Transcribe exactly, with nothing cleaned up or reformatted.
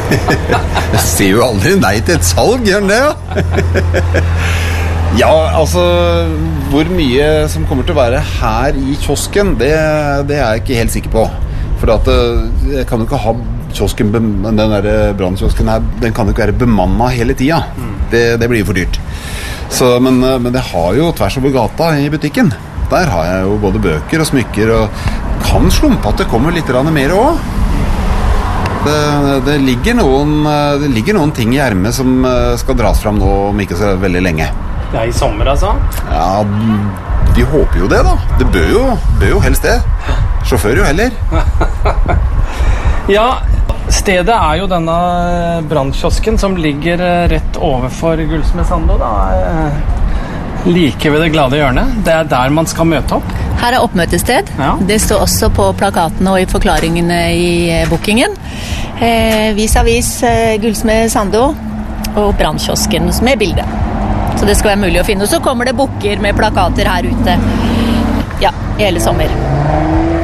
Jeg ser jo aldri nei til et salg, gjør den det? Ja? Ja, altså, hvor mye som kommer til å være her i kiosken, det, det er jeg ikke helt sikker på. For at, jeg kan jo ikke ha kiosken, den der brannkiosken her, den kan jo ikke være bemannet hele tiden. Det, det blir jo for dyrt. Så, men, men det har jo tvers over gata i butikken. Der har jeg jo både bøker og smykker, og kan slumpe at det kommer litt mer også. Det, det, ligger noen, det ligger noen ting i ermet som skal dras fram nå om ikke så veldig lenge. Ja, i sommer altså? Ja, vi håper jo det da. Det bør jo, bør jo helst det. Sjåfør jo heller. Ja, stedet er jo denne brannkiosken som ligger rett overfor Gullsmed Sando da. Like ved det glade hjørnet. Det er der man skal møte opp. Her er oppmøtested. Ja. Det står også på plakatene og i forklaringene i bookingen. Eh, vis-a-vis eh, Gullsmed Sando og brannkiosken med bilde. Så det skal være mulig å finne. Og så kommer det booker med plakater her ute. Ja, i hele sommer.